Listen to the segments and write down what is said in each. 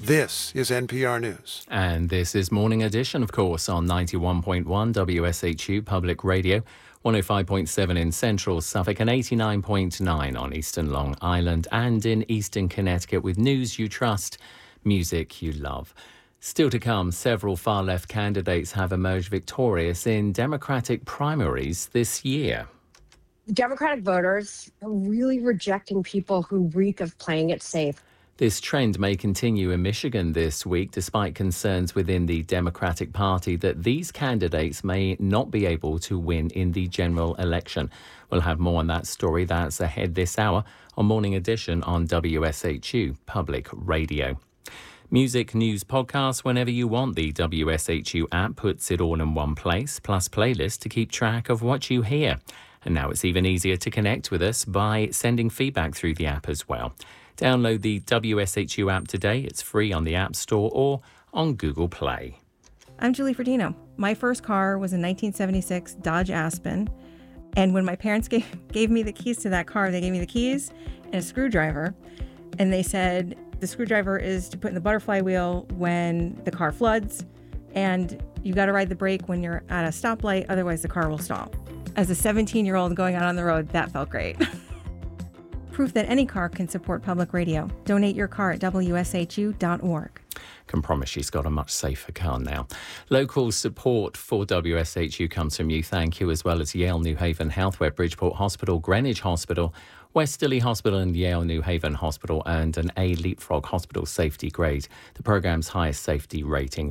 This is NPR News. And this is Morning Edition, of course, on 91.1 WSHU Public Radio, 105.7 in central Suffolk and 89.9 on eastern Long Island and in eastern Connecticut with news you trust, music you love. Still to come, several far-left candidates have emerged victorious in Democratic primaries this year. Democratic voters are really rejecting people who reek of playing it safe. This trend may continue in Michigan this week, despite concerns within the Democratic Party that these candidates may not be able to win in the general election. We'll have more on that story. That's ahead this hour on Morning Edition on WSHU Public Radio. Music news podcasts whenever you want. The WSHU app puts it all in one place, plus playlists to keep track of what you hear. And now it's even easier to connect with us by sending feedback through the app as well. Download the WSHU app today. It's free on the App Store or on Google Play. I'm Julie Ferdino. My first car was a 1976 Dodge Aspen. And when my parents gave me the keys to that car, they gave me the keys and a screwdriver. And they said the screwdriver is to put in the butterfly wheel when the car floods. And you got to ride the brake when you're at a stoplight, otherwise the car will stall. As a 17-year-old going out on the road, that felt great. Proof that any car can support public radio. Donate your car at WSHU.org. Can promise she's got a much safer car now. Local support for WSHU comes from you, thank you, as well as Yale New Haven Healthware, Bridgeport Hospital, Greenwich Hospital, West Dilley Hospital and Yale New Haven Hospital earned an A Leapfrog Hospital Safety Grade, the programme's highest safety rating,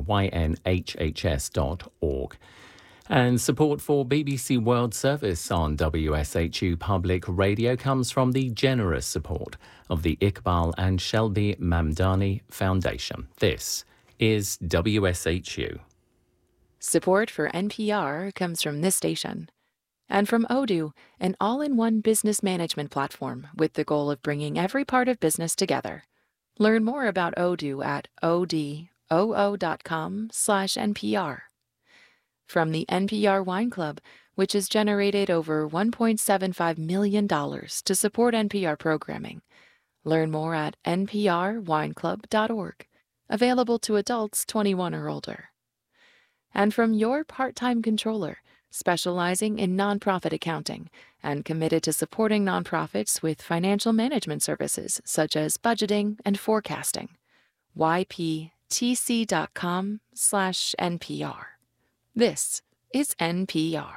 ynhhs.org. And support for BBC World Service on WSHU Public Radio comes from the generous support of the Iqbal and Shelby Mamdani Foundation. This is WSHU. Support for NPR comes from this station. And from Odoo, an all-in-one business management platform with the goal of bringing every part of business together. Learn more about Odoo at odoo.com/NPR. From the NPR Wine Club, which has generated over $1.75 million to support NPR programming. Learn more at nprwineclub.org. Available to adults 21 or older. And from Your Part-Time Controller, specializing in nonprofit accounting and committed to supporting nonprofits with financial management services such as budgeting and forecasting. yptc.com/NPR. This is NPR.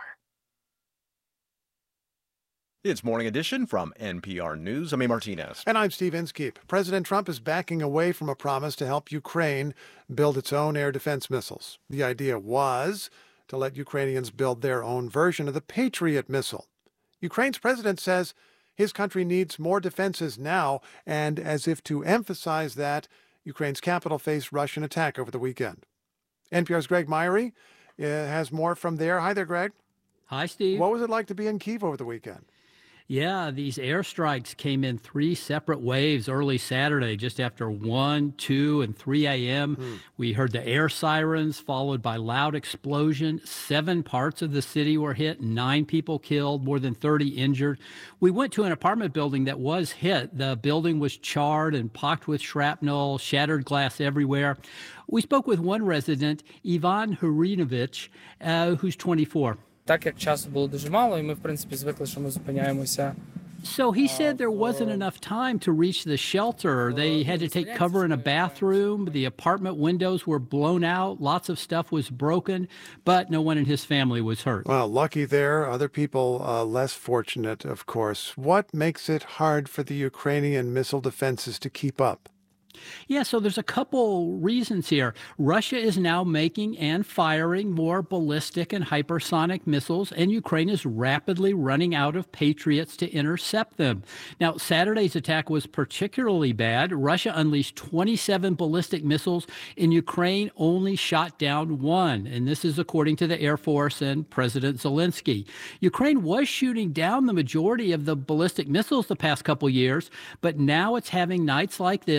It's Morning Edition from NPR News. I'm A. Martinez. And I'm Steve Inskeep. President Trump is backing away from a promise to help Ukraine build its own air defense missiles. The idea was to let Ukrainians build their own version of the Patriot missile. Ukraine's president says his country needs more defenses now, and as if to emphasize that, Ukraine's capital faced Russian attack over the weekend. NPR's Greg Myrie has more from there. Hi there, Greg. Hi, Steve. What was it like to be in Kyiv over the weekend? Yeah, these airstrikes came in three separate waves early Saturday, just after 1, 2, and 3 a.m. We heard the air sirens followed by loud explosion. 7 parts of the city were hit, 9 people killed, more than 30 injured. We went to an apartment building that was hit. The building was charred and pocked with shrapnel, shattered glass everywhere. We spoke with one resident, Ivan Hurinovich, who's 24. Так як часу було дуже мало, і ми, в принципі, звикли, що ми зупиняємося. So he said there wasn't enough time to reach the shelter. They had to take cover in a bathroom. The apartment windows were blown out. Lots of stuff was broken, but no one in his family was hurt. Well, lucky there. Other people less fortunate, of course. What makes it hard for the Ukrainian missile defenses to keep up? Yeah, so there's a couple reasons here. Russia is now making and firing more ballistic and hypersonic missiles, and Ukraine is rapidly running out of Patriots to intercept them. Now, Saturday's attack was particularly bad. Russia unleashed 27 ballistic missiles, and Ukraine only shot down 1, and this is according to the Air Force and President Zelensky. Ukraine was shooting down the majority of the ballistic missiles the past couple years, but now it's having nights like this where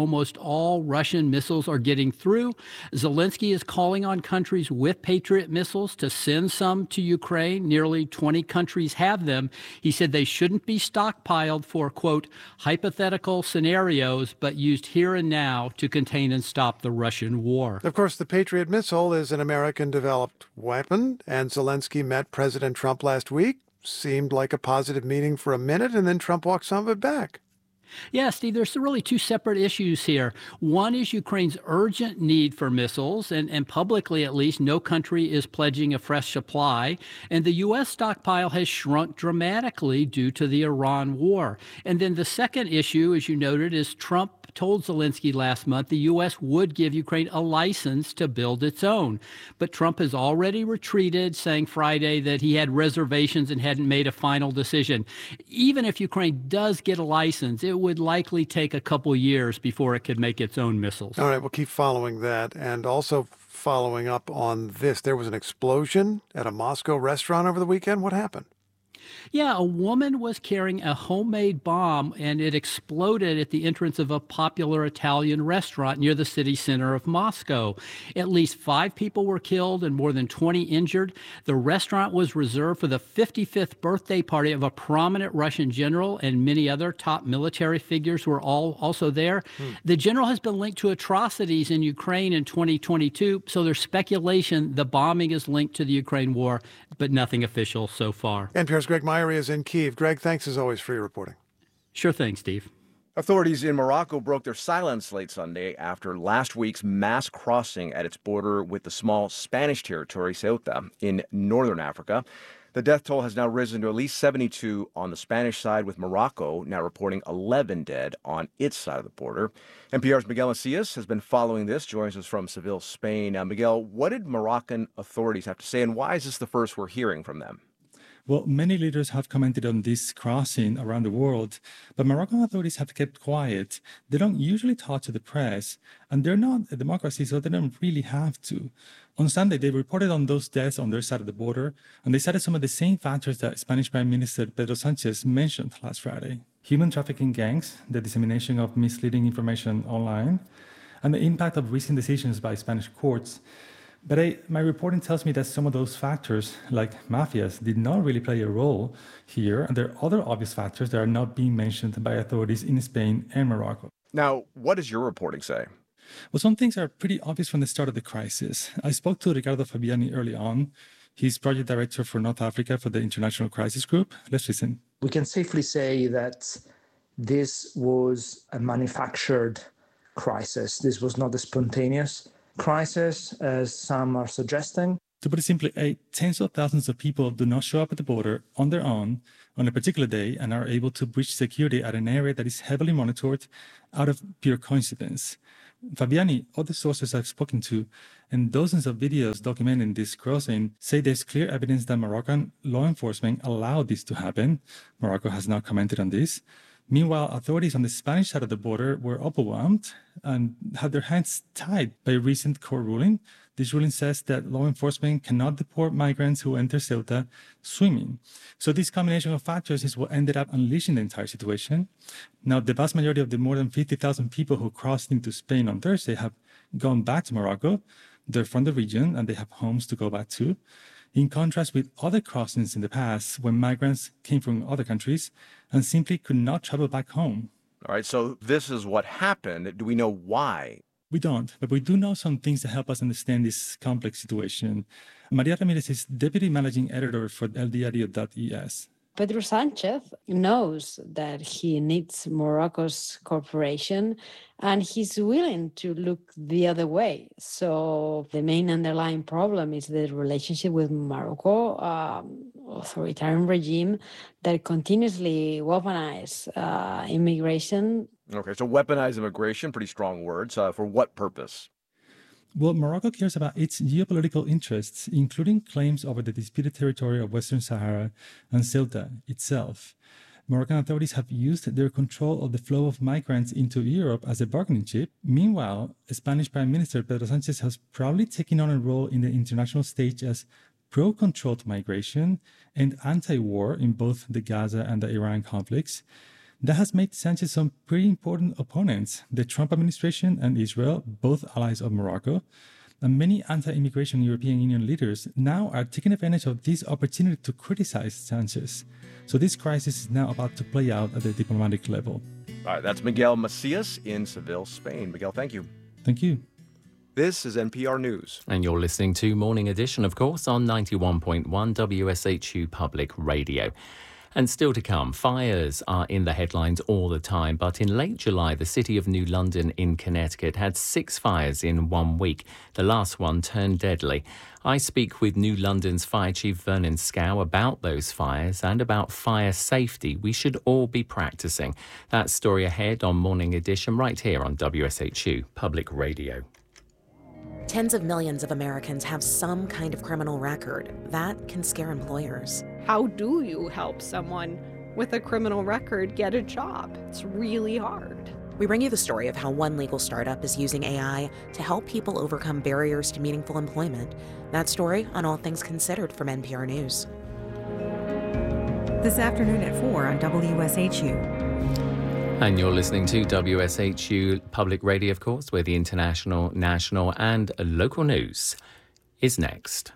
almost all Russian missiles are getting through. Zelensky is calling on countries with Patriot missiles to send some to Ukraine. Nearly 20 countries have them. He said they shouldn't be stockpiled for, quote, hypothetical scenarios, but used here and now to contain and stop the Russian war. Of course, the Patriot missile is an American-developed weapon, and Zelensky met President Trump last week. Seemed like a positive meeting for a minute, and then Trump walked some of it back. Yeah, Steve, there's really two separate issues here. One is Ukraine's urgent need for missiles, and publicly at least, no country is pledging a fresh supply. And the U.S. stockpile has shrunk dramatically due to the Iran war. And then the second issue, as you noted, is Trump told Zelensky last month the U.S. would give Ukraine a license to build its own. But Trump has already retreated, saying Friday that he had reservations and hadn't made a final decision. Even if Ukraine does get a license, it would likely take a couple years before it could make its own missiles. All right, we'll keep following that. And also following up on this, there was an explosion at a Moscow restaurant over the weekend. What happened? Yeah, a woman was carrying a homemade bomb, and it exploded at the entrance of a popular Italian restaurant near the city center of Moscow. At least 5 people were killed and more than 20 injured. The restaurant was reserved for the 55th birthday party of a prominent Russian general, and many other top military figures were also there. The general has been linked to atrocities in Ukraine in 2022, so there's speculation the bombing is linked to the Ukraine war, but nothing official so far. NPR's Greg Myrie is in Kyiv. Greg, thanks as always for your reporting. Sure thing, Steve. Authorities in Morocco broke their silence late Sunday after last week's mass crossing at its border with the small Spanish territory, Ceuta, in northern Africa. The death toll has now risen to at least 72 on the Spanish side, with Morocco now reporting 11 dead on its side of the border. NPR's Miguel Macias has been following this, joins us from Seville, Spain. Now, Miguel, what did Moroccan authorities have to say, and why is this the first we're hearing from them? Well, many leaders have commented on this crossing around the world, but Moroccan authorities have kept quiet. They don't usually talk to the press, and they're not a democracy, so they don't really have to. On Sunday, they reported on those deaths on their side of the border, and they cited some of the same factors that Spanish Prime Minister Pedro Sanchez mentioned last Friday: human trafficking gangs, the dissemination of misleading information online, and the impact of recent decisions by Spanish courts. But my reporting tells me that some of those factors, like mafias, did not really play a role here, and there are other obvious factors that are not being mentioned by authorities in Spain and Morocco. Now, what does your reporting say? Well, some things are pretty obvious from the start of the crisis. I spoke to Ricardo Fabiani early on. He's project director for North Africa for the International Crisis Group. Let's listen. We can safely say that this was a manufactured crisis. This was not a spontaneous crisis, as some are suggesting. To put it simply, tens of thousands of people do not show up at the border on their own on a particular day and are able to breach security at an area that is heavily monitored out of pure coincidence. Fabiani, other sources I've spoken to, and dozens of videos documenting this crossing say there's clear evidence that Moroccan law enforcement allowed this to happen. Morocco has not commented on this. Meanwhile, authorities on the Spanish side of the border were overwhelmed and had their hands tied by a recent court ruling. This ruling says that law enforcement cannot deport migrants who enter Ceuta swimming. So this combination of factors is what ended up unleashing the entire situation. Now, the vast majority of the more than 50,000 people who crossed into Spain on Thursday have gone back to Morocco. They're from the region and they have homes to go back to. In contrast with other crossings in the past, when migrants came from other countries and simply could not travel back home. All right, so this is what happened. Do we know why? We don't, but we do know some things that help us understand this complex situation. Maria Ramirez is deputy managing editor for eldiario.es. Pedro Sanchez knows that he needs Morocco's cooperation, and he's willing to look the other way. So the main underlying problem is the relationship with Morocco, authoritarian regime that continuously weaponize immigration. Okay, so weaponize immigration, pretty strong words. For what purpose? Well, Morocco cares about its geopolitical interests, including claims over the disputed territory of Western Sahara and Ceuta itself. Moroccan authorities have used their control of the flow of migrants into Europe as a bargaining chip. Meanwhile, Spanish Prime Minister Pedro Sanchez has proudly taken on a role in the international stage as pro-controlled migration and anti-war in both the Gaza and the Iran conflicts. That has made Sanchez some pretty important opponents. The Trump administration and Israel, both allies of Morocco, and many anti-immigration European Union leaders now are taking advantage of this opportunity to criticize Sanchez. So this crisis is now about to play out at the diplomatic level. All right, that's Miguel Macias in Seville, Spain. Miguel, thank you. Thank you. This is NPR News. And you're listening to Morning Edition, of course, on 91.1 WSHU Public Radio. And still to come, fires are in the headlines all the time. But in late July, the city of New London in Connecticut had 6 fires in 1 week. The last one turned deadly. I speak with New London's Fire Chief Vernon Scow about those fires and about fire safety we should all be practicing. That story ahead on Morning Edition right here on WSHU Public Radio. Tens of millions of Americans have some kind of criminal record. That can scare employers. How do you help someone with a criminal record get a job? It's really hard. We bring you the story of how one legal startup is using AI to help people overcome barriers to meaningful employment. That story on All Things Considered from NPR News. This afternoon at 4 on WSHU. And you're listening to WSHU Public Radio, of course, where the international, national and local news is next.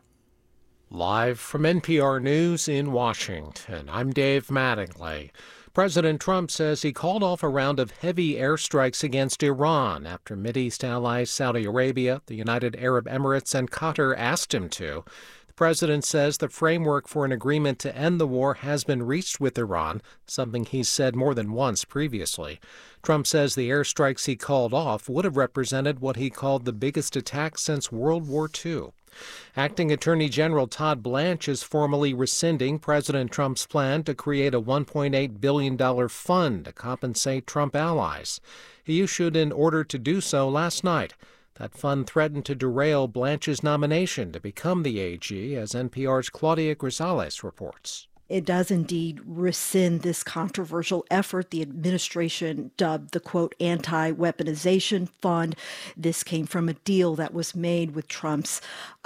Live from NPR News in Washington, I'm Dave Mattingly. President Trump says he called off a round of heavy airstrikes against Iran after Mideast allies Saudi Arabia, the United Arab Emirates, and Qatar asked him to. The president says the framework for an agreement to end the war has been reached with Iran, something he's said more than once previously. Trump says the airstrikes he called off would have represented what he called the biggest attack since World War II. Acting Attorney General Todd Blanche is formally rescinding President Trump's plan to create a $1.8 billion fund to compensate Trump allies. He issued an order to do so last night. That fund threatened to derail Blanche's nomination to become the AG, as NPR's Claudia Grisales reports. It does indeed rescind this controversial effort the administration dubbed the, quote, anti-weaponization fund. This came from a deal that was made with Trump's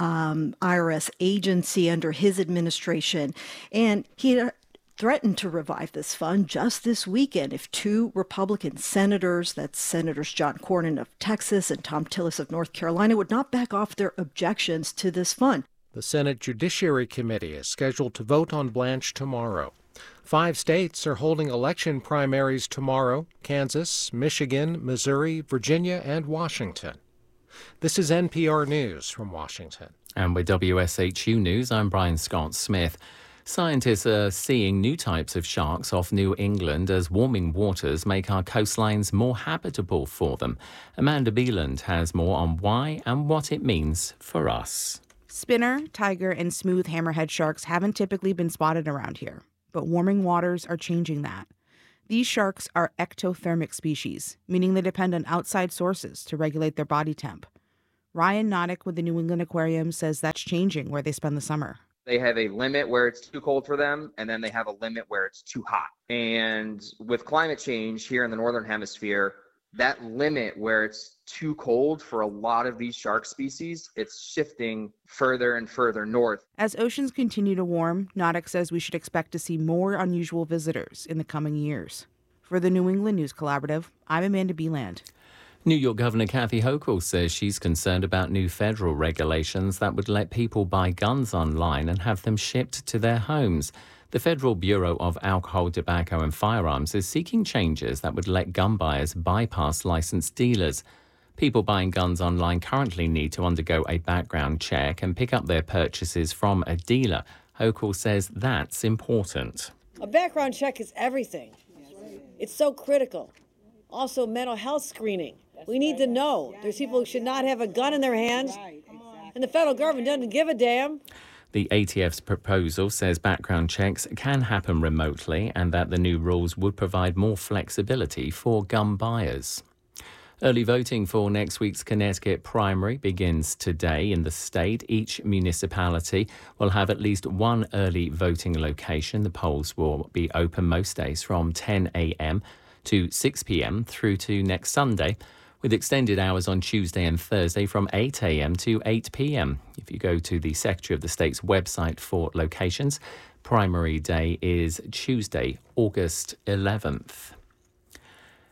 IRS agency under his administration. And he threatened to revive this fund just this weekend if 2 Republican senators, that's Senators John Cornyn of Texas and Thom Tillis of North Carolina, would not back off their objections to this fund. The Senate Judiciary Committee is scheduled to vote on Blanche tomorrow. 5 states are holding election primaries tomorrow: Kansas, Michigan, Missouri, Virginia, and Washington. This is NPR News from Washington. And with WSHU News, I'm Brian Scott Smith. Scientists are seeing new types of sharks off New England as warming waters make our coastlines more habitable for them. Amanda Beeland has more on why and what it means for us. Spinner, tiger, and smooth hammerhead sharks haven't typically been spotted around here, but warming waters are changing that. These sharks are ectothermic species, meaning they depend on outside sources to regulate their body temp. Ryan Noddick with the New England Aquarium says that's changing where they spend the summer. They have a limit where it's too cold for them, and then they have a limit where it's too hot. And with climate change here in the Northern Hemisphere, that limit where it's too cold for a lot of these shark species, it's shifting further and further north. As oceans continue to warm, Noddick says we should expect to see more unusual visitors in the coming years. For the New England News Collaborative, I'm Amanda Beeland. New York Governor Kathy Hochul says she's concerned about new federal regulations that would let people buy guns online and have them shipped to their homes. The Federal Bureau of Alcohol, Tobacco and Firearms is seeking changes that would let gun buyers bypass licensed dealers. People buying guns online currently need to undergo a background check and pick up their purchases from a dealer. Hochul says that's important. A background check is everything. It's so critical. Also, mental health screening. We need to know. There's people who should not have a gun in their hands, and the federal government doesn't give a damn. The ATF's proposal says background checks can happen remotely and that the new rules would provide more flexibility for gun buyers. Early voting for next week's Connecticut primary begins today in the state. Each municipality will have at least one early voting location. The polls will be open most days from 10 a.m. to 6 p.m. through to next Sunday, with extended hours on Tuesday and Thursday from 8 a.m. to 8 p.m. If you go to the Secretary of the State's website for locations, primary day is Tuesday, August 11th.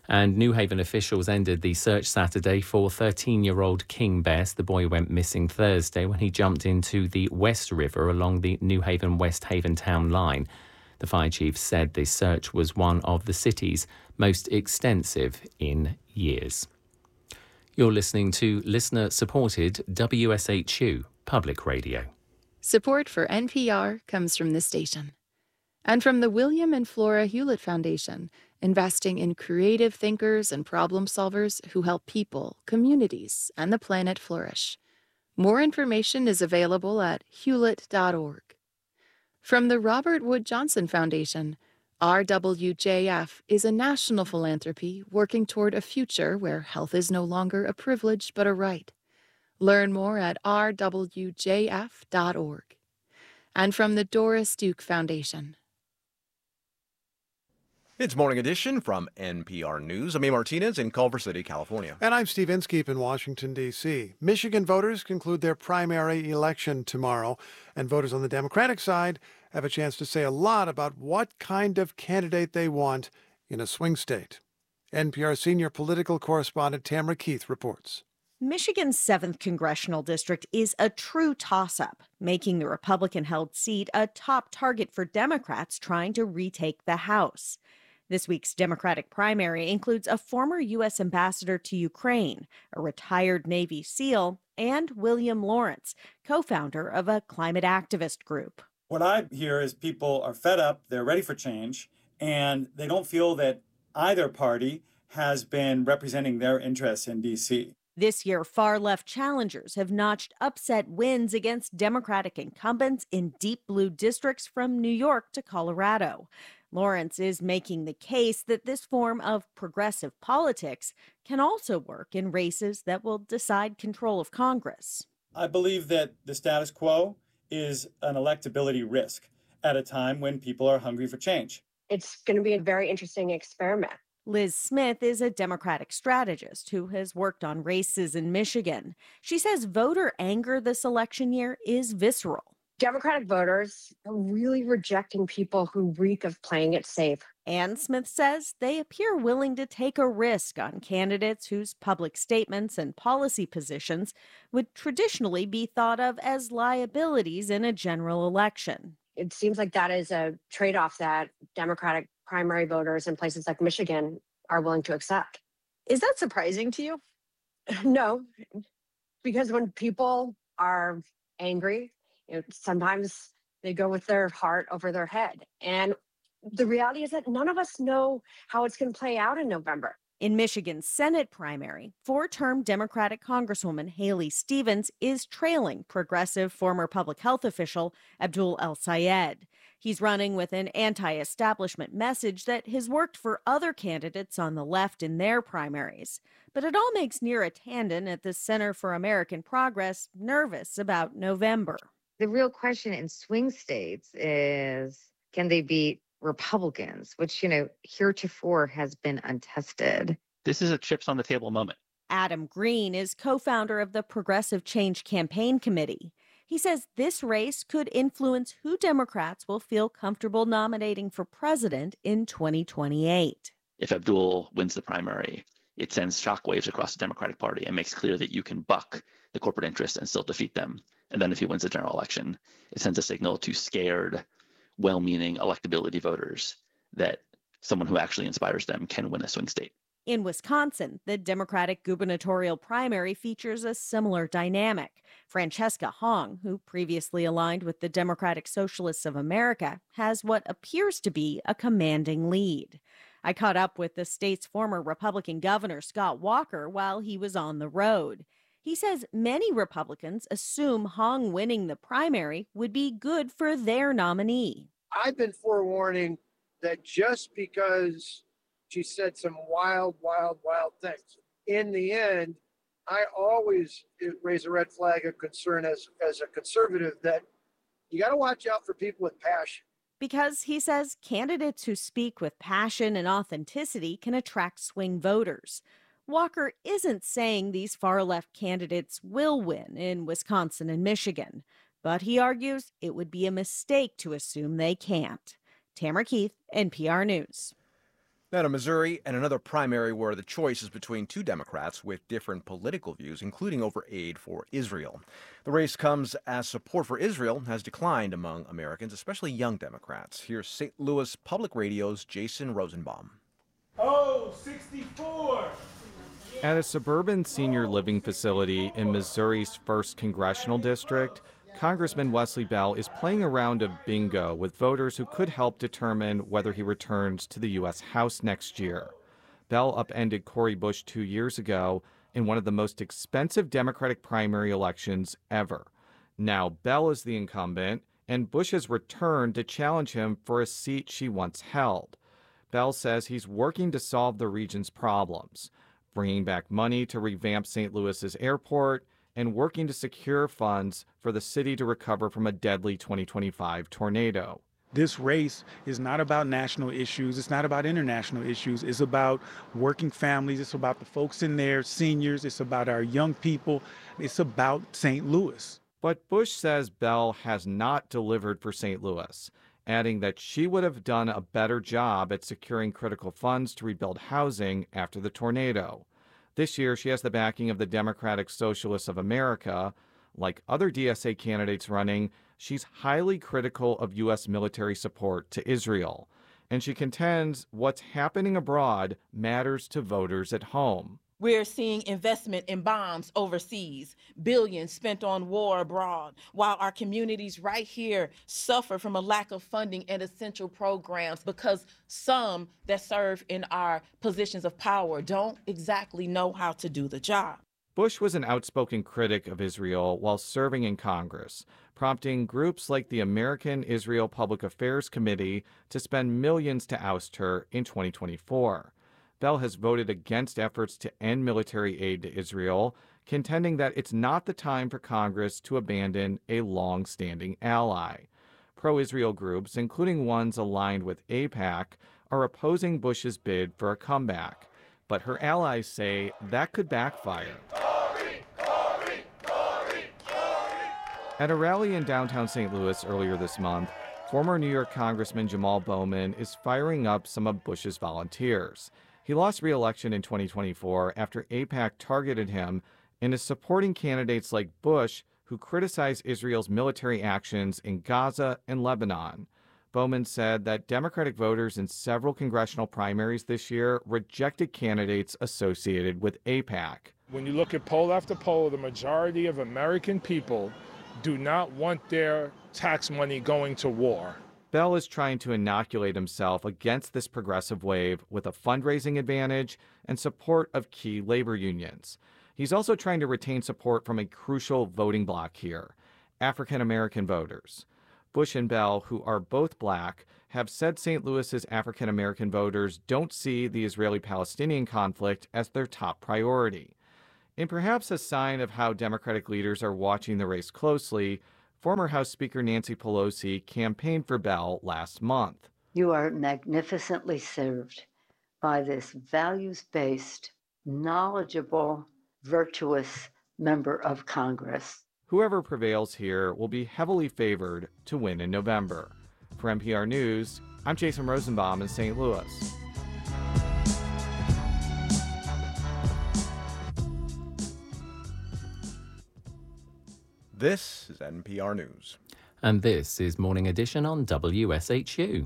And New Haven officials ended the search Saturday for 13-year-old King Bess. The boy went missing Thursday when he jumped into the West River along the New Haven-West Haven town line. The fire chief said the search was one of the city's most extensive in years. You're listening to listener-supported WSHU Public Radio. Support for NPR comes from this station. And from the William and Flora Hewlett Foundation, investing in creative thinkers and problem solvers who help people, communities, and the planet flourish. More information is available at hewlett.org. From the Robert Wood Johnson Foundation, RWJF is a national philanthropy working toward a future where health is no longer a privilege but a right. Learn more at rwjf.org. And from the Doris Duke Foundation. It's Morning Edition from NPR News. I'm A. Martinez in Culver City, California. And I'm Steve Inskeep in Washington, D.C. Michigan voters conclude their primary election tomorrow, and voters on the Democratic side have a chance to say a lot about what kind of candidate they want in a swing state. NPR senior political correspondent Tamara Keith reports. Michigan's 7th congressional district is a true toss-up, making the Republican-held seat a top target for Democrats trying to retake the House. This week's Democratic primary includes a former U.S. ambassador to Ukraine, a retired Navy SEAL, and William Lawrence, co-founder of a climate activist group. What I hear is people are fed up, they're ready for change, and they don't feel that either party has been representing their interests in D.C. This year, far-left challengers have notched upset wins against Democratic incumbents in deep blue districts from New York to Colorado. Lawrence is making the case that this form of progressive politics can also work in races that will decide control of Congress. I believe that the status quo is an electability risk at a time when people are hungry for change. It's going to be a very interesting experiment. Liz Smith is a Democratic strategist who has worked on races in Michigan. She says voter anger this election year is visceral. Democratic voters are really rejecting people who reek of playing it safe. And Smith says they appear willing to take a risk on candidates whose public statements and policy positions would traditionally be thought of as liabilities in a general election. It seems like that is a trade-off that Democratic primary voters in places like Michigan are willing to accept. Is that surprising to you? No, because when people are angry, sometimes they go with their heart over their head. And the reality is that none of us know how it's going to play out in November. In Michigan's Senate primary, 4-term Democratic Congresswoman Haley Stevens is trailing progressive former public health official Abdul El-Sayed. He's running with an anti-establishment message that has worked for other candidates on the left in their primaries. But it all makes Neera Tanden at the Center for American Progress nervous about November. The real question in swing states is, can they beat Republicans, which, heretofore has been untested. This is a chips on the table moment. Adam Green is co-founder of the Progressive Change Campaign Committee. He says this race could influence who Democrats will feel comfortable nominating for president in 2028. If Abdul wins the primary, it sends shockwaves across the Democratic Party and makes clear that you can buck the corporate interests and still defeat them. And then if he wins the general election, it sends a signal to scared, well-meaning electability voters that someone who actually inspires them can win a swing state. In Wisconsin, the Democratic gubernatorial primary features a similar dynamic. Francesca Hong, who previously aligned with the Democratic Socialists of America, has what appears to be a commanding lead. I caught up with the state's former Republican governor, Scott Walker, while he was on the road. He says many Republicans assume Hong winning the primary would be good for their nominee. I've been forewarning that just because she said some wild things, in the end, I always raise a red flag of concern as a conservative that you got to watch out for people with passion. Because he says candidates who speak with passion and authenticity can attract swing voters. Walker isn't saying these far-left candidates will win in Wisconsin and Michigan, but he argues it would be a mistake to assume they can't. Tamara Keith, NPR News. Now to Missouri and another primary where the choice is between two Democrats with different political views, including over aid for Israel. The race comes as support for Israel has declined among Americans, especially young Democrats. Here's St. Louis Public Radio's Jason Rosenbaum. Oh, 64! At a suburban senior living facility in Missouri's 1st Congressional District, Congressman Wesley Bell is playing a round of bingo with voters who could help determine whether he returns to the U.S. House next year. Bell upended Cori Bush 2 years ago in one of the most expensive Democratic primary elections ever. Now Bell is the incumbent, and Bush has returned to challenge him for a seat she once held. Bell says he's working to solve the region's problems, bringing back money to revamp St. Louis's airport, and working to secure funds for the city to recover from a deadly 2025 tornado. This race is not about national issues. It's not about international issues. It's about working families. It's about the folks in there, seniors. It's about our young people. It's about St. Louis. But Bush says Bell has not delivered for St. Louis, adding that she would have done a better job at securing critical funds to rebuild housing after the tornado. This year, she has the backing of the Democratic Socialists of America. Like other DSA candidates running, she's highly critical of U.S. military support to Israel. And she contends what's happening abroad matters to voters at home. We're seeing investment in bombs overseas, billions spent on war abroad, while our communities right here suffer from a lack of funding and essential programs because some that serve in our positions of power don't exactly know how to do the job. Bush was an outspoken critic of Israel while serving in Congress, prompting groups like the American Israel Public Affairs Committee to spend millions to oust her in 2024. Bell has voted against efforts to end military aid to Israel, contending that it's not the time for Congress to abandon a long-standing ally. Pro-Israel groups, including ones aligned with AIPAC, are opposing Bush's bid for a comeback. But her allies say that could backfire. At a rally in downtown St. Louis earlier this month, former New York Congressman Jamal Bowman is firing up some of Bush's volunteers. He lost re-election in 2024 after AIPAC targeted him and is supporting candidates like Bush who criticize Israel's military actions in Gaza and Lebanon. Bowman said that Democratic voters in several congressional primaries this year rejected candidates associated with AIPAC. When you look at poll after poll, the majority of American people do not want their tax money going to war. Bell is trying to inoculate himself against this progressive wave with a fundraising advantage and support of key labor unions. He's also trying to retain support from a crucial voting bloc here, African American voters. Bush and Bell, who are both black, have said St. Louis's African American voters don't see the Israeli-Palestinian conflict as their top priority. In perhaps a sign of how Democratic leaders are watching the race closely, former House Speaker Nancy Pelosi campaigned for Bell last month. You are magnificently served by this values-based, knowledgeable, virtuous member of Congress. Whoever prevails here will be heavily favored to win in November. For NPR News, I'm Jason Rosenbaum in St. Louis. This is NPR News. And this is Morning Edition on WSHU.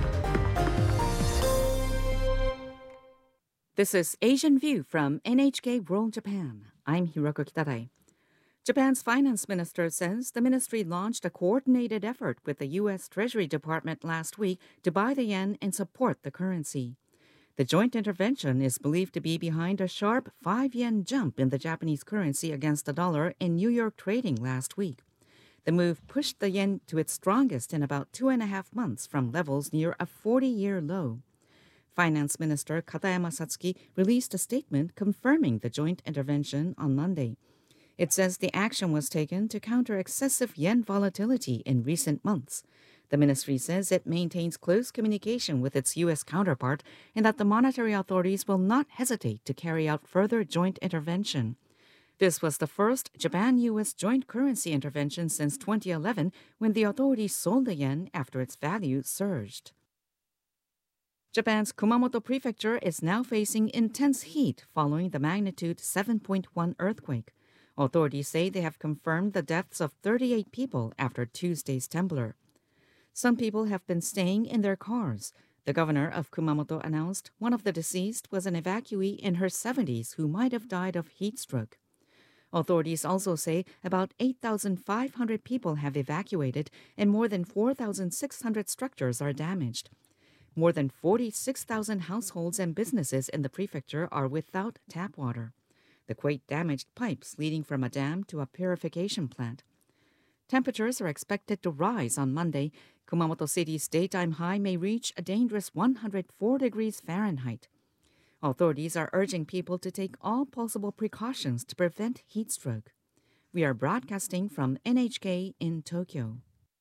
This is Asian View from NHK World Japan. I'm Hiroko Kitadai. Japan's finance minister says the ministry launched a coordinated effort with the U.S. Treasury Department last week to buy the yen and support the currency. The joint intervention is believed to be behind a sharp 5-yen jump in the Japanese currency against the dollar in New York trading last week. The move pushed the yen to its strongest in about 2.5 months from levels near a 40-year low. Finance Minister Katayama Satsuki released a statement confirming the joint intervention on Monday. It says the action was taken to counter excessive yen volatility in recent months. The ministry says it maintains close communication with its U.S. counterpart and that the monetary authorities will not hesitate to carry out further joint intervention. This was the first Japan-U.S. joint currency intervention since 2011, when the authorities sold the yen after its value surged. Japan's Kumamoto Prefecture is now facing intense heat following the magnitude 7.1 earthquake. Authorities say they have confirmed the deaths of 38 people after Tuesday's temblor. Some people have been staying in their cars. The governor of Kumamoto announced one of the deceased was an evacuee in her 70s who might have died of heat stroke. Authorities also say about 8,500 people have evacuated and more than 4,600 structures are damaged. More than 46,000 households and businesses in the prefecture are without tap water. The quake damaged pipes leading from a dam to a purification plant. Temperatures are expected to rise on Monday. Kumamoto City's daytime high may reach a dangerous 104 degrees Fahrenheit. Authorities are urging people to take all possible precautions to prevent heat stroke. We are broadcasting from NHK in Tokyo.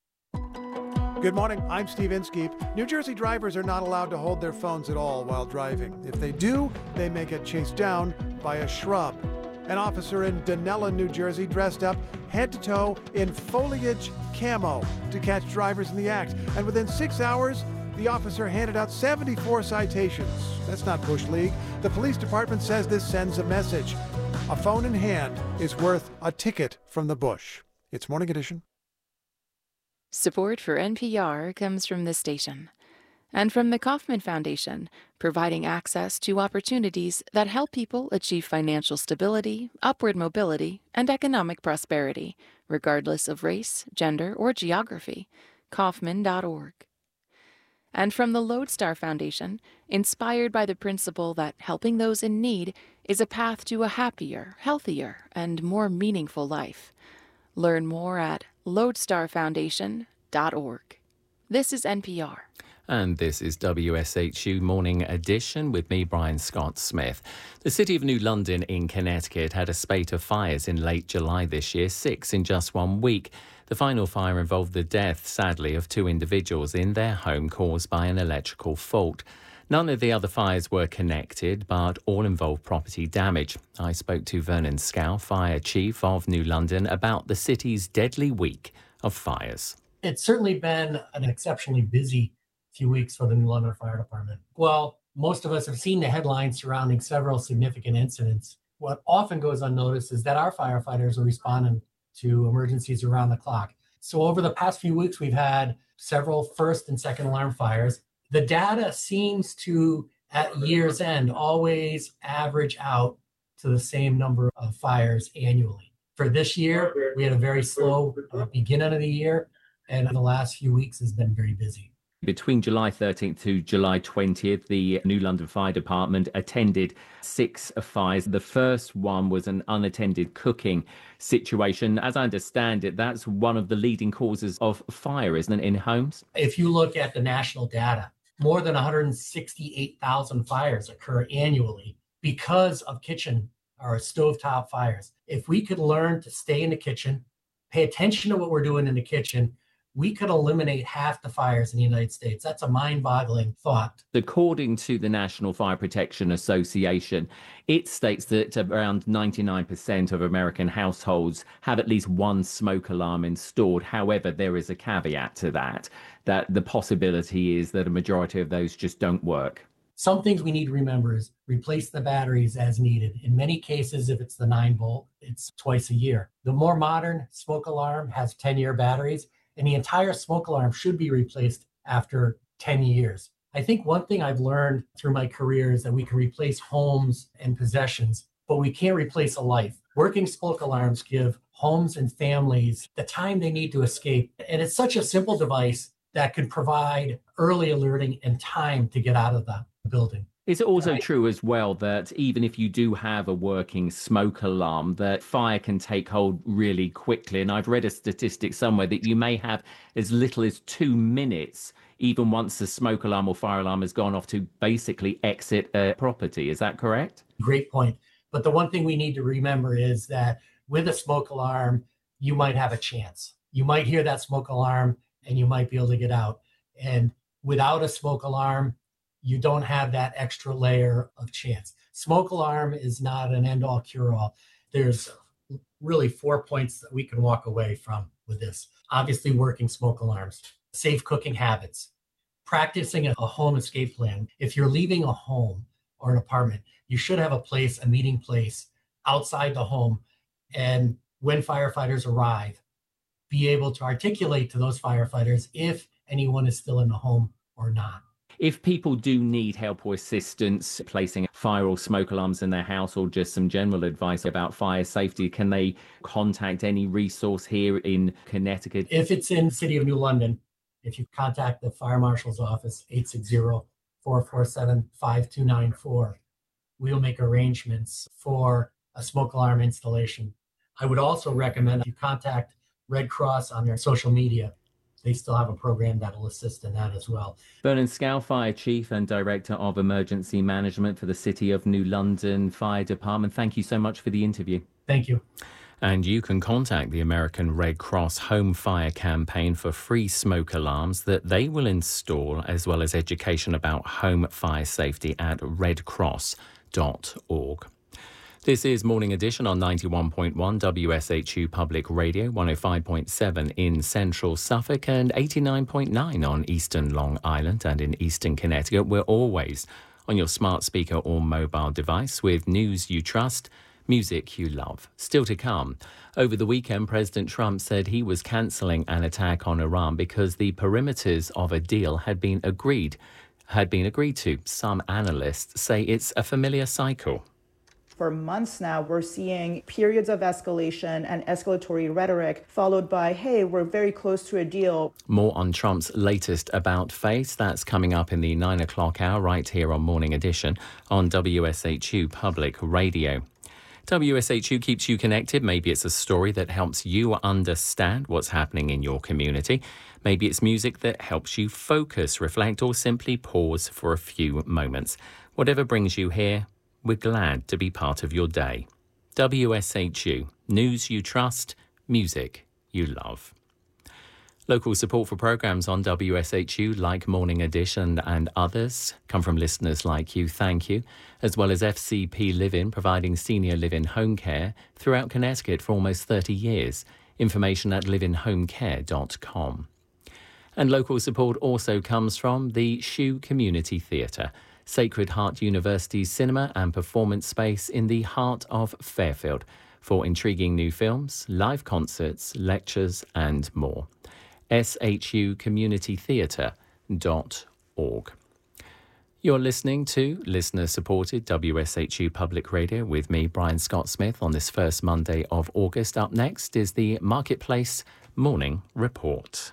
Good morning, I'm Steve Inskeep. New Jersey drivers are not allowed to hold their phones at all while driving. If they do, they may get chased down by a shrub. An officer in Dunella, New Jersey, dressed up head to toe in foliage camo to catch drivers in the act. And within 6 hours, the officer handed out 74 citations. That's not Bush League. The police department says this sends a message. A phone in hand is worth a ticket from the bush. It's Morning Edition. Support for NPR comes from this station and from the Kauffman Foundation, providing access to opportunities that help people achieve financial stability, upward mobility, and economic prosperity, regardless of race, gender, or geography. Kauffman.org. And from the Lodestar Foundation, inspired by the principle that helping those in need is a path to a happier, healthier, and more meaningful life. Learn more at lodestarfoundation.org. This is NPR. And this is WSHU Morning Edition with me, Brian Scott Smith. The City of New London in Connecticut had a spate of fires in late July this year, 6 in just 1 week. The final fire involved the death, sadly, of 2 individuals in their home caused by an electrical fault. None of the other fires were connected, but all involved property damage. I spoke to Vernon Scow, Fire Chief of New London, about the city's deadly week of fires. It's certainly been an exceptionally busy few weeks for the New London Fire Department. Well, most of us have seen the headlines surrounding several significant incidents. What often goes unnoticed is that our firefighters are responding to emergencies around the clock. So over the past few weeks, we've had several first and second alarm fires. The data seems to, at year's end, always average out to the same number of fires annually. For this year, we had a very slow beginning of the year, and the last few weeks has been very busy. Between July 13th to July 20th, the New London Fire Department attended 6 fires. The first one was an unattended cooking situation. As I understand it, that's one of the leading causes of fire, isn't it, in homes? If you look at the national data, more than 168,000 fires occur annually because of kitchen or stovetop fires. If we could learn to stay in the kitchen, pay attention to what we're doing in the kitchen, we could eliminate half the fires in the United States. That's a mind-boggling thought. According to the National Fire Protection Association, it states that around 99% of American households have at least one smoke alarm installed. However, there is a caveat to that the possibility is that a majority of those just don't work. Some things we need to remember is replace the batteries as needed. In many cases, if it's the 9-volt, it's twice a year. The more modern smoke alarm has 10-year batteries, and the entire smoke alarm should be replaced after 10 years. I think one thing I've learned through my career is that we can replace homes and possessions, but we can't replace a life. Working smoke alarms give homes and families the time they need to escape. And it's such a simple device that could provide early alerting and time to get out of the building. Is it also true as well that even if you do have a working smoke alarm, that fire can take hold really quickly? And I've read a statistic somewhere that you may have as little as 2 minutes, even once the smoke alarm or fire alarm has gone off, to basically exit a property. Is that correct? Great point. But the one thing we need to remember is that with a smoke alarm, you might have a chance. You might hear that smoke alarm and you might be able to get out. And without a smoke alarm, you don't have that extra layer of chance. Smoke alarm is not an end-all, cure-all. There's really 4 points that we can walk away from with this. Obviously, working smoke alarms, safe cooking habits, practicing a home escape plan. If you're leaving a home or an apartment, you should have a meeting place outside the home. And when firefighters arrive, be able to articulate to those firefighters if anyone is still in the home or not. If people do need help or assistance placing fire or smoke alarms in their house, or just some general advice about fire safety, can they contact any resource here in Connecticut? If it's in the city of New London, if you contact the fire marshal's office, 860-447-5294, we'll make arrangements for a smoke alarm installation. I would also recommend you contact Red Cross on their social media. They still have a program that will assist in that as well. Vernon Scow, Fire Chief and Director of Emergency Management for the City of New London Fire Department, thank you so much for the interview. Thank you. And you can contact the American Red Cross Home Fire Campaign for free smoke alarms that they will install, as well as education about home fire safety at redcross.org. This is Morning Edition on 91.1 WSHU Public Radio, 105.7 in central Suffolk and 89.9 on eastern Long Island and in eastern Connecticut. We're always on your smart speaker or mobile device with news you trust, music you love. Still to come, over the weekend, President Trump said he was cancelling an attack on Iran because the perimeters of a deal had been agreed to. Some analysts say it's a familiar cycle. For months now, we're seeing periods of escalation and escalatory rhetoric followed by, hey, we're very close to a deal. More on Trump's latest about-face. That's coming up in the 9 o'clock hour right here on Morning Edition on WSHU Public Radio. WSHU keeps you connected. Maybe it's a story that helps you understand what's happening in your community. Maybe it's music that helps you focus, reflect, or simply pause for a few moments. Whatever brings you here, we're glad to be part of your day. WSHU, news you trust, music you love. Local support for programmes on WSHU like Morning Edition and others come from listeners like you. Thank you. As well as FCP Live-In, providing senior live-in home care throughout Connecticut for almost 30 years. Information at liveinhomecare.com. And local support also comes from the Shoe Community Theatre, Sacred Heart University's cinema and performance space in the heart of Fairfield, for intriguing new films, live concerts, lectures and more. shucommunitytheatre.org. You're listening to listener-supported WSHU Public Radio with me, Brian Scott Smith, on this first Monday of August. Up next is the Marketplace Morning Report.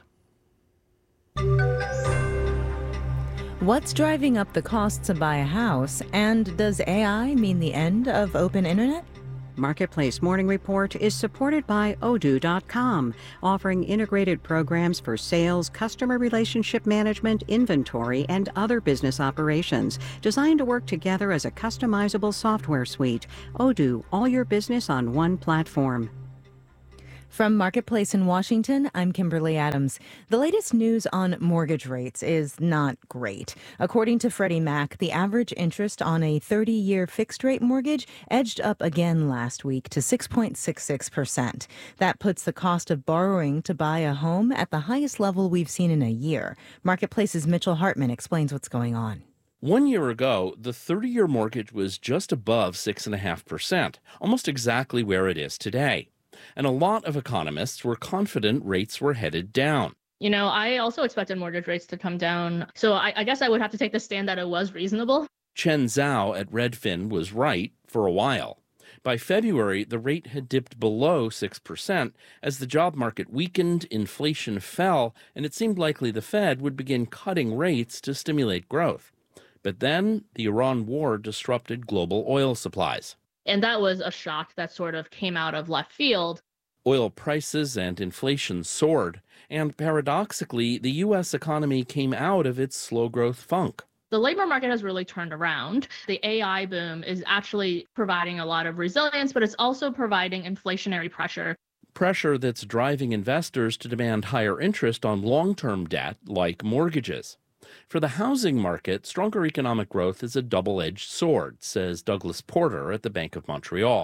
What's driving up the cost to buy a house, and does AI mean the end of open internet? Marketplace Morning Report is supported by Odoo.com, offering integrated programs for sales, customer relationship management, inventory, and other business operations, designed to work together as a customizable software suite. Odoo, all your business on one platform. From Marketplace in Washington, I'm Kimberly Adams. The latest news on mortgage rates is not great. According to Freddie Mac, the average interest on a 30-year fixed-rate mortgage edged up again last week to 6.66%. That puts the cost of borrowing to buy a home at the highest level we've seen in a year. Marketplace's Mitchell Hartman explains what's going on. 1 year ago, the 30-year mortgage was just above 6.5%, almost exactly where it is today. And a lot of economists were confident rates were headed down. You know, I also expected mortgage rates to come down. So I guess I would have to take the stand that it was reasonable. Chen Zhao at Redfin was right for a while. By February, the rate had dipped below 6% as the job market weakened, inflation fell, and it seemed likely the Fed would begin cutting rates to stimulate growth. But then the Iran war disrupted global oil supplies. And that was a shock that sort of came out of left field. Oil prices and inflation soared, and paradoxically, the U.S. economy came out of its slow growth funk. The labor market has really turned around. The AI boom is actually providing a lot of resilience, but it's also providing inflationary pressure. Pressure that's driving investors to demand higher interest on long-term debt like mortgages. For the housing market, stronger economic growth is a double-edged sword, says Douglas Porter at the Bank of Montreal.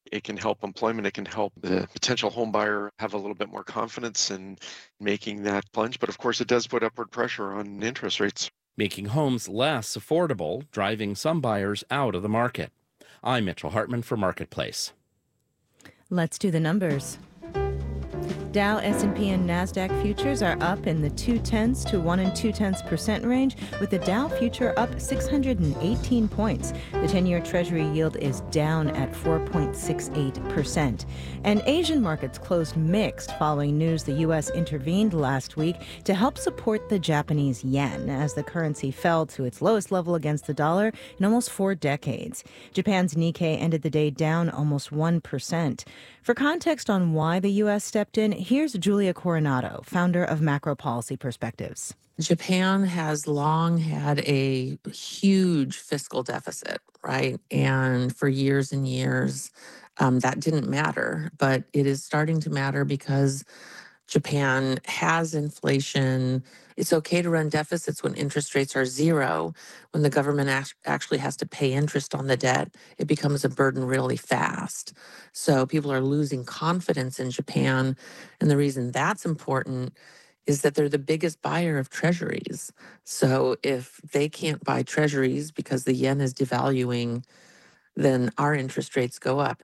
It can help employment. It can help the potential home buyer have a little bit more confidence in making that plunge. But of course, it does put upward pressure on interest rates, making homes less affordable, driving some buyers out of the market. I'm Mitchell Hartman for Marketplace. Let's do the numbers. Dow, S&P, and NASDAQ futures are up in the 0.2 to 1 2/10% range, with the Dow future up 618 points. The 10-year Treasury yield is down at 4.68%. And Asian markets closed mixed following news the U.S. intervened last week to help support the Japanese yen as the currency fell to its lowest level against the dollar in almost 4 decades. Japan's Nikkei ended the day down almost 1%. For context on why the U.S. stepped in, here's Julia Coronado, founder of Macro Policy Perspectives. Japan has long had a huge fiscal deficit, right? And for years and years, that didn't matter. But it is starting to matter because Japan has inflation. It's okay to run deficits when interest rates are zero. When the government actually has to pay interest on the debt, it becomes a burden really fast. So people are losing confidence in Japan. And the reason that's important is that they're the biggest buyer of treasuries. So if they can't buy treasuries because the yen is devaluing, then our interest rates go up.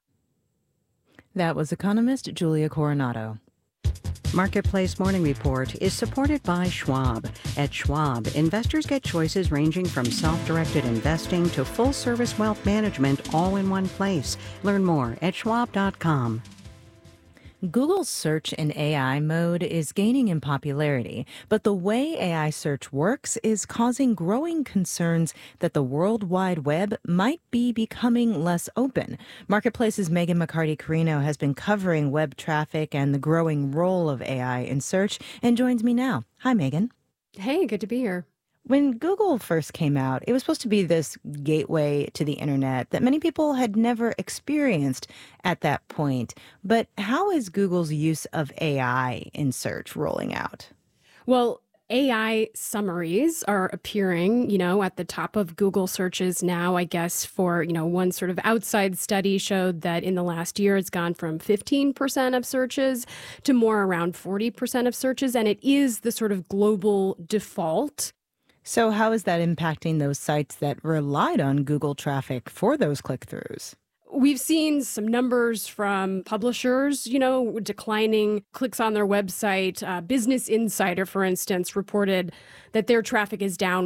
That was economist Julia Coronado. Marketplace Morning Report is supported by Schwab. At Schwab, investors get choices ranging from self-directed investing to full-service wealth management all in one place. Learn more at schwab.com. Google's search in AI mode is gaining in popularity, but the way AI search works is causing growing concerns that the World Wide Web might be becoming less open. Marketplace's Megan McCarty-Carino has been covering web traffic and the growing role of AI in search and joins me now. Hi, Megan. Hey, good to be here. When Google first came out, it was supposed to be this gateway to the internet that many people had never experienced at that point. But how is Google's use of AI in search rolling out? Well, AI summaries are appearing, at the top of Google searches now, I guess, for, one sort of outside study showed that in the last year, it's gone from 15% of searches to more around 40% of searches. And it is the sort of global default. So how is that impacting those sites that relied on Google traffic for those click-throughs? We've seen some numbers from publishers, declining clicks on their website. Business Insider, for instance, reported that their traffic is down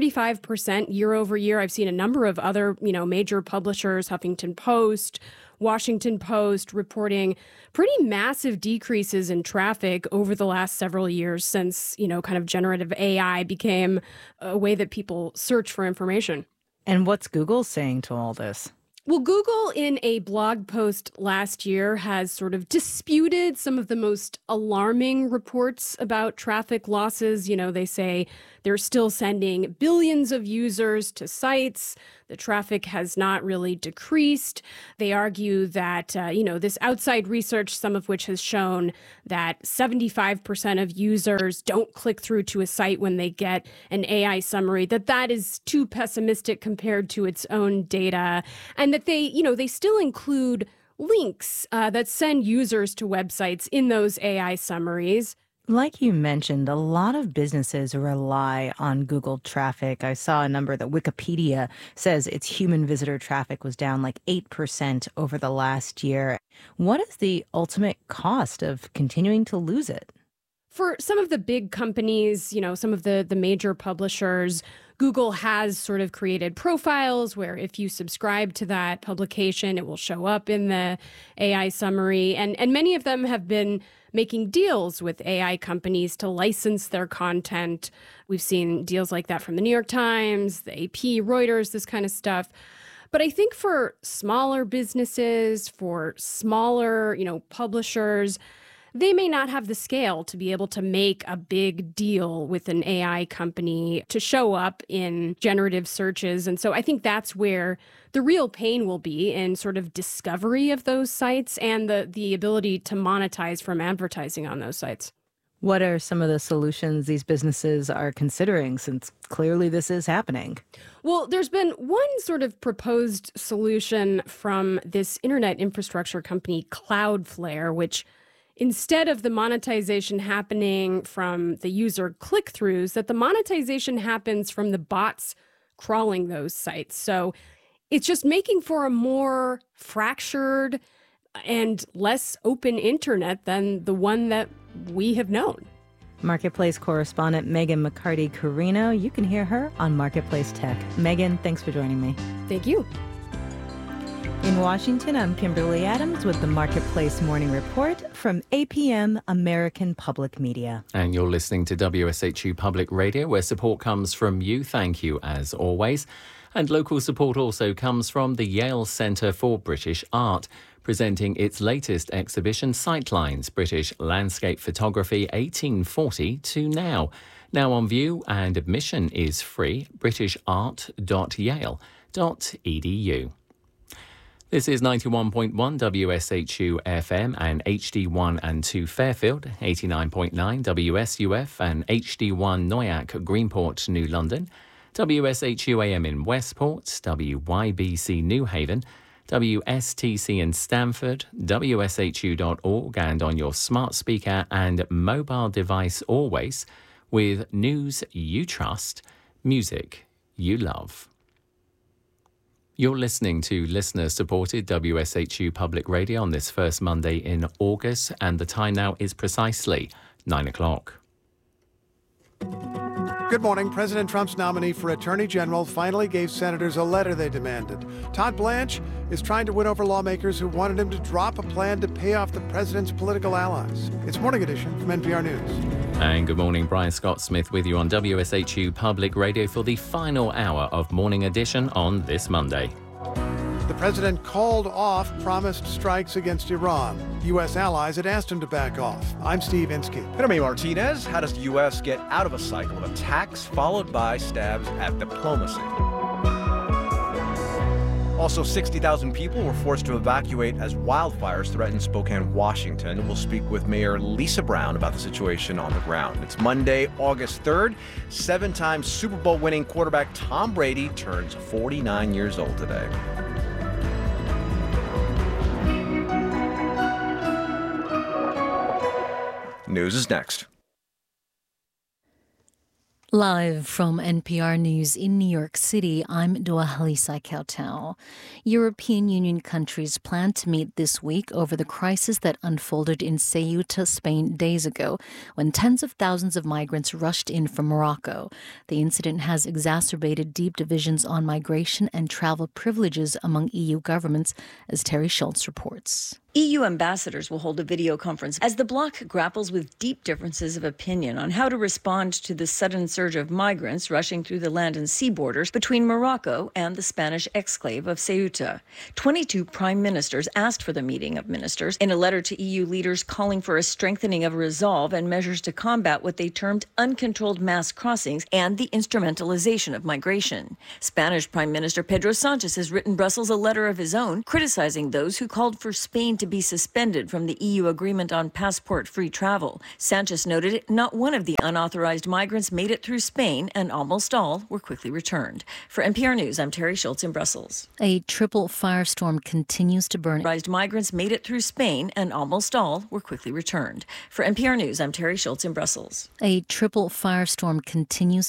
35% year over year. I've seen a number of other, major publishers, Huffington Post, Washington Post, reporting pretty massive decreases in traffic over the last several years since, kind of generative AI became a way that people search for information. And what's Google saying to all this? Well, Google, in a blog post last year, has sort of disputed some of the most alarming reports about traffic losses. They say they're still sending billions of users to sites. The traffic has not really decreased. They argue that, this outside research, some of which has shown that 75% of users don't click through to a site when they get an AI summary, that is too pessimistic compared to its own data. And that they still include links that send users to websites in those AI summaries. Like you mentioned, a lot of businesses rely on Google traffic. I saw a number that Wikipedia says its human visitor traffic was down like 8% over the last year. What is the ultimate cost of continuing to lose it? For some of the big companies, some of the major publishers, Google has sort of created profiles where if you subscribe to that publication, it will show up in the AI summary. And many of them have been making deals with AI companies to license their content. We've seen deals like that from the New York Times, the AP, Reuters, this kind of stuff. But I think for smaller businesses, for smaller, publishers, they may not have the scale to be able to make a big deal with an AI company to show up in generative searches. And so I think that's where the real pain will be in sort of discovery of those sites and the ability to monetize from advertising on those sites. What are some of the solutions these businesses are considering, since clearly this is happening? Well, there's been one sort of proposed solution from this internet infrastructure company, Cloudflare, which instead of the monetization happening from the user click-throughs, that the monetization happens from the bots crawling those sites. So it's just making for a more fractured and less open internet than the one that we have known. Marketplace correspondent Megan McCarty-Carino. You can hear her on Marketplace Tech. Megan, thanks for joining me. Thank you. In Washington, I'm Kimberly Adams with the Marketplace Morning Report from APM American Public Media. And you're listening to WSHU Public Radio, where support comes from you. Thank you, as always. And local support also comes from the Yale Centre for British Art, presenting its latest exhibition, Sightlines, British Landscape Photography 1840 to Now. Now on view, and admission is free, britishart.yale.edu. This is 91.1 WSHU FM and HD1 and 2 Fairfield, 89.9 WSUF and HD1 Noyak Greenport, New London, WSHU AM in Westport, WYBC New Haven, WSTC in Stamford, WSHU.org, and on your smart speaker and mobile device always, with news you trust, music you love. You're listening to listener-supported WSHU Public Radio on this first Monday in August, and the time now is precisely 9 o'clock. Good morning. President Trump's nominee for Attorney General finally gave senators a letter they demanded. Todd Blanche is trying to win over lawmakers who wanted him to drop a plan to pay off the president's political allies. It's Morning Edition from NPR News. And good morning, Brian Scott Smith with you on WSHU Public Radio for the final hour of Morning Edition on this Monday. The president called off promised strikes against Iran. U.S. allies had asked him to back off. I'm Steve Inskeep. And I'm Amy Martinez. How does the U.S. get out of a cycle of attacks followed by stabs at diplomacy? Also, 60,000 people were forced to evacuate as wildfires threatened Spokane, Washington. We'll speak with Mayor Lisa Brown about the situation on the ground. It's Monday, August 3rd. 7-time Super Bowl winning quarterback Tom Brady turns 49 years old today. News is next. Live from NPR News in New York City, I'm Dua Halisa Kautal. European Union countries plan to meet this week over the crisis that unfolded in Ceuta, Spain, days ago, when tens of thousands of migrants rushed in from Morocco. The incident has exacerbated deep divisions on migration and travel privileges among EU governments, as Terry Schultz reports. EU ambassadors will hold a video conference as the bloc grapples with deep differences of opinion on how to respond to the sudden surge of migrants rushing through the land and sea borders between Morocco and the Spanish exclave of Ceuta. 22 prime ministers asked for the meeting of ministers in a letter to EU leaders calling for a strengthening of resolve and measures to combat what they termed uncontrolled mass crossings and the instrumentalization of migration. Spanish Prime Minister Pedro Sanchez has written Brussels a letter of his own criticizing those who called for Spain to be suspended from the EU agreement on passport-free travel. Sanchez noted not one of the unauthorized migrants made it through Spain, and almost all were quickly returned. For NPR News, I'm Terry Schultz in Brussels. A triple firestorm continues to burn. Migrants made it through Spain, and almost all were quickly returned. For NPR News, I'm Terry Schultz in Brussels. A triple firestorm continues